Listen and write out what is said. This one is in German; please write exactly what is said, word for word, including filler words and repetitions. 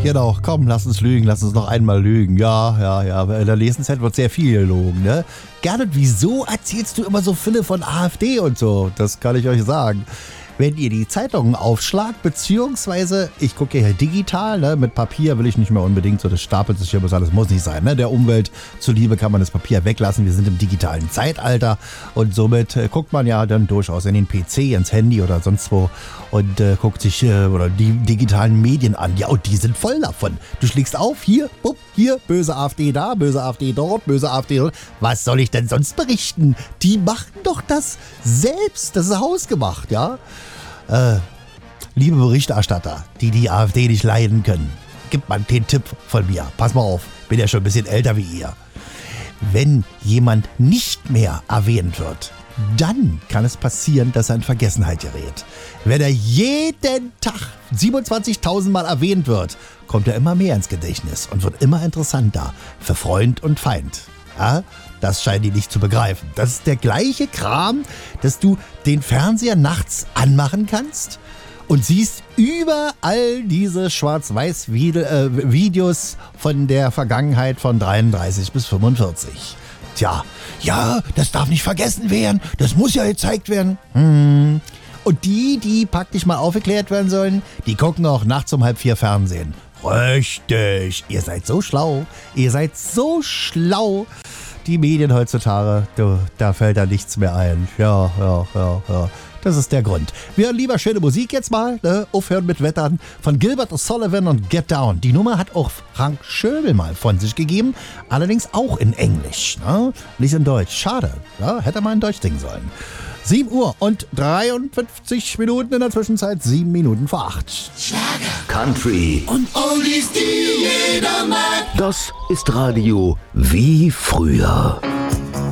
Genau, komm, lass uns lügen, lass uns noch einmal lügen. Ja, ja, ja, in der Lesenzeit wird sehr viel gelogen, ne? Gernot, wieso erzählst du immer so viele von AfD und so? Das kann ich euch sagen. Wenn ihr die Zeitungen aufschlagt, beziehungsweise, ich gucke ja hier digital, ne, mit Papier will ich nicht mehr unbedingt, so das stapelt sich hier, bis alles muss nicht sein, ne, der Umwelt zuliebe kann man das Papier weglassen, wir sind im digitalen Zeitalter und somit äh, guckt man ja dann durchaus in den P C, ins Handy oder sonst wo und äh, guckt sich äh, oder die digitalen Medien an, ja, und die sind voll davon. Du schlägst auf, hier, bupp, hier, böse AfD da, böse AfD dort, böse AfD dort. Was soll ich denn sonst berichten? Die machen doch das selbst, das ist hausgemacht, ja. Äh, liebe Berichterstatter, die die AfD nicht leiden können, gibt mal den Tipp von mir. Pass mal auf, bin ja schon ein bisschen älter wie ihr. Wenn jemand nicht mehr erwähnt wird, dann kann es passieren, dass er in Vergessenheit gerät. Wenn er jeden Tag siebenundzwanzigtausend Mal erwähnt wird, kommt er immer mehr ins Gedächtnis und wird immer interessanter für Freund und Feind. Ja? Das scheinen die nicht zu begreifen. Das ist der gleiche Kram, dass du den Fernseher nachts anmachen kannst und siehst überall diese Schwarz-Weiß-Videos von der Vergangenheit von dreiunddreißig bis fünfundvierzig. Tja, ja, das darf nicht vergessen werden, das muss ja gezeigt werden. Hm. Und die, die praktisch mal aufgeklärt werden sollen, die gucken auch nachts um halb vier Fernsehen. Richtig, ihr seid so schlau, ihr seid so schlau. Die Medien heutzutage, du, da fällt da nichts mehr ein. Ja, ja, ja, ja. Das ist der Grund. Wir hören lieber schöne Musik jetzt mal, ne? Aufhören mit Wettern von Gilbert O'Sullivan und Get Down. Die Nummer hat auch Frank Schöbel mal von sich gegeben, allerdings auch in Englisch, ne? Nicht in Deutsch. Schade, ja? Hätte er mal in Deutsch singen sollen. sieben Uhr und dreiundfünfzig Minuten in der Zwischenzeit, sieben Minuten vor acht. Schlager, Country und Oldies, die jeder mag. Das ist Radio wie früher.